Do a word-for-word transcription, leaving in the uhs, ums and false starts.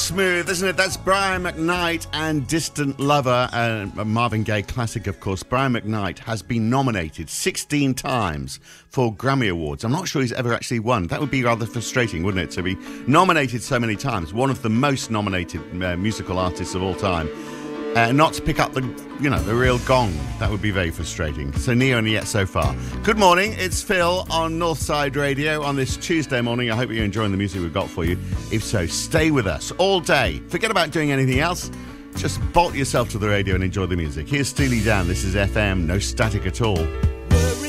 smooth, isn't it? That's Brian McKnight and Distant Lover, uh, a Marvin Gaye classic, of course. Brian McKnight has been nominated sixteen times for Grammy Awards. I'm not sure he's ever actually won. That would be rather frustrating, wouldn't it, to be nominated so many times, one of the most nominated uh, musical artists of all time, uh, not to pick up the, you know, the real gong. That would be very frustrating. So Neo and Yet so far. Good morning, it's Phil on Northside Radio on this Tuesday morning. I hope you're enjoying the music we've got for you. If so, stay with us all day. Forget about doing anything else. Just bolt yourself to the radio and enjoy the music. Here's Steely Dan. This is F M, no static at all.